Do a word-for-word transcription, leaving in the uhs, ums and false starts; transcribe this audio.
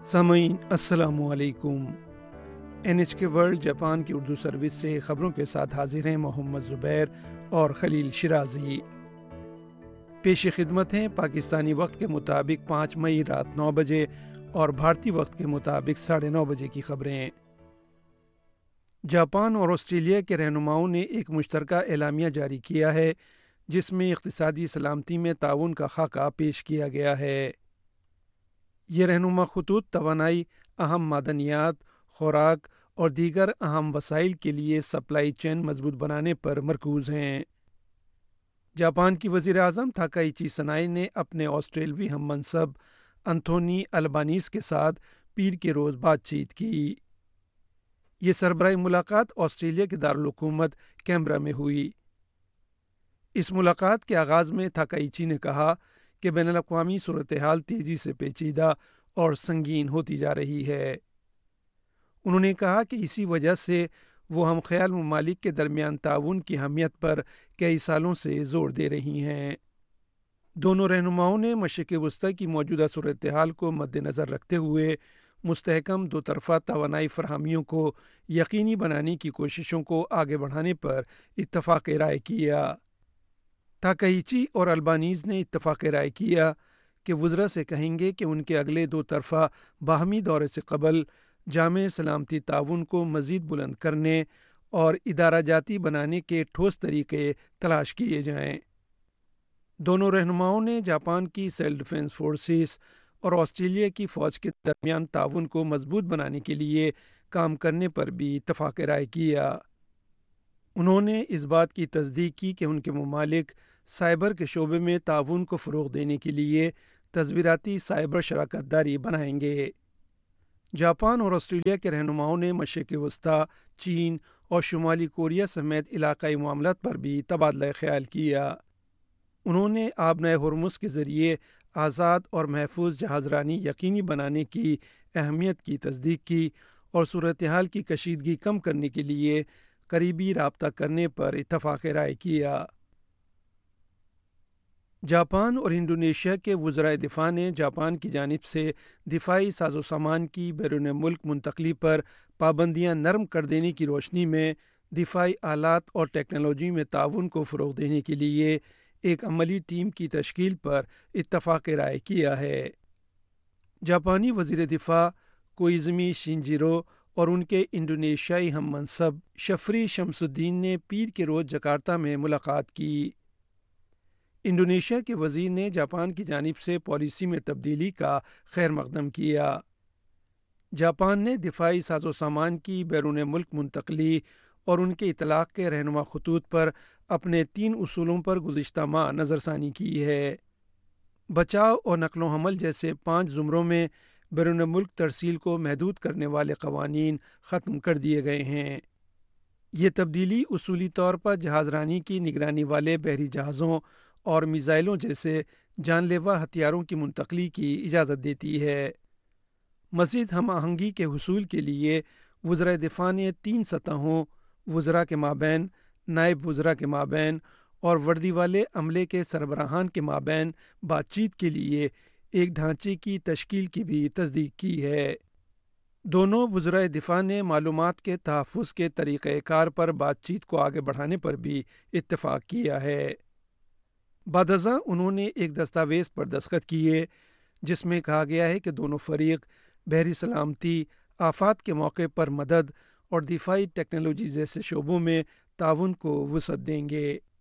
سامعین السلام علیکم۔ این ایچ کے ورلڈ جاپان کی اردو سروس سے خبروں کے ساتھ حاضر ہیں محمد زبیر اور خلیل شرازی۔ پیش خدمت ہیں پاکستانی وقت کے مطابق پانچ مئی رات نو بجے اور بھارتی وقت کے مطابق ساڑھے نو بجے کی خبریں۔ جاپان اور آسٹریلیا کے رہنماؤں نے ایک مشترکہ اعلامیہ جاری کیا ہے جس میں اقتصادی سلامتی میں تعاون کا خاکہ پیش کیا گیا ہے۔ یہ رہنما خطوط توانائی، اہم معدنیات، خوراک اور دیگر اہم وسائل کے لیے سپلائی چین مضبوط بنانے پر مرکوز ہیں۔ جاپان کی وزیر اعظم تاکائیچی سنائی نے اپنے آسٹریلوی ہم منصب انتھونی البانیز کے ساتھ پیر کے روز بات چیت کی۔ یہ سربراہی ملاقات آسٹریلیا کے دارالحکومت کینبرا میں ہوئی۔ اس ملاقات کے آغاز میں تاکائیچی نے کہا کہ بین الاقوامی صورتحال تیزی سے پیچیدہ اور سنگین ہوتی جا رہی ہے۔ انہوں نے کہا کہ اسی وجہ سے وہ ہم خیال ممالک کے درمیان تعاون کی اہمیت پر کئی سالوں سے زور دے رہی ہیں۔ دونوں رہنماؤں نے مشرق وسطی کی موجودہ صورتحال کو مد نظر رکھتے ہوئے مستحکم دو طرفہ توانائی فراہمیوں کو یقینی بنانے کی کوششوں کو آگے بڑھانے پر اتفاق رائے کیا۔ تاکائیچی اور البانیز نے اتفاق رائے کیا کہ وزراء سے کہیں گے کہ ان کے اگلے دو طرفہ باہمی دورے سے قبل جامع سلامتی تعاون کو مزید بلند کرنے اور ادارہ جاتی بنانے کے ٹھوس طریقے تلاش کیے جائیں۔ دونوں رہنماؤں نے جاپان کی سیل ڈیفنس فورسز اور آسٹریلیا کی فوج کے درمیان تعاون کو مضبوط بنانے کے لیے کام کرنے پر بھی اتفاق رائے کیا۔ انہوں نے اس بات کی تصدیق کی کہ ان کے ممالک سائبر کے شعبے میں تعاون کو فروغ دینے کے لیے تصویراتی سائبر شراکت داری بنائیں گے۔ جاپان اور آسٹریلیا کے رہنماؤں نے مشرق وسطی، چین اور شمالی کوریا سمیت علاقائی معاملات پر بھی تبادلہ خیال کیا۔ انہوں نے آبنائے ہرمز کے ذریعے آزاد اور محفوظ جہاز رانی یقینی بنانے کی اہمیت کی تصدیق کی اور صورتحال کی کشیدگی کم کرنے کے لیے قریبی رابطہ کرنے پر اتفاق رائے کیا۔ جاپان اور انڈونیشیا کے وزرائے دفاع نے جاپان کی جانب سے دفاعی ساز و سامان کی بیرون ملک منتقلی پر پابندیاں نرم کر دینے کی روشنی میں دفاعی آلات اور ٹیکنالوجی میں تعاون کو فروغ دینے کے لیے ایک عملی ٹیم کی تشکیل پر اتفاق رائے کیا ہے۔ جاپانی وزیر دفاع کوئزمی شنجیرو اور ان کے انڈونیشیائی ہم منصب شفری شمس الدین نے پیر کے روز جکارتا میں ملاقات کی۔ انڈونیشیا کے وزیر نے جاپان کی جانب سے پالیسی میں تبدیلی کا خیر مقدم کیا۔ جاپان نے دفاعی ساز و سامان کی بیرون ملک منتقلی اور ان کے اطلاق کے رہنما خطوط پر اپنے تین اصولوں پر گزشتہ ماہ نظر ثانی کی ہے۔ بچاؤ اور نقل و حمل جیسے پانچ زمروں میں بیرون ملک ترسیل کو محدود کرنے والے قوانین ختم کر دیے گئے ہیں۔ یہ تبدیلی اصولی طور پر جہاز رانی کی نگرانی والے بحری جہازوں اور میزائلوں جیسے جان لیوا ہتھیاروں کی منتقلی کی اجازت دیتی ہے۔ مزید ہم آہنگی کے حصول کے لیے وزرائے دفاع نے تین سطحوں، وزراء کے مابین، نائب وزراء کے مابین اور وردی والے عملے کے سربراہان کے مابین بات چیت کے لیے ایک ڈھانچے کی تشکیل کی بھی تصدیق کی ہے۔ دونوں وزرائے دفاع نے معلومات کے تحفظ کے طریقہ کار پر بات چیت کو آگے بڑھانے پر بھی اتفاق کیا ہے۔ بعد ازاں انہوں نے ایک دستاویز پر دستخط کیے جس میں کہا گیا ہے کہ دونوں فریق بحری سلامتی، آفات کے موقع پر مدد اور دفاعی ٹیکنالوجی جیسے شعبوں میں تعاون کو وسعت دیں گے۔